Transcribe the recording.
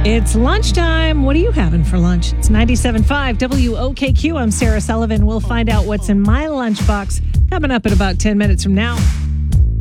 It's lunchtime. What are you having for lunch? It's 97.5 WOKQ. I'm Sarah Sullivan. We'll find out what's in my lunchbox coming up in about 10 minutes from now.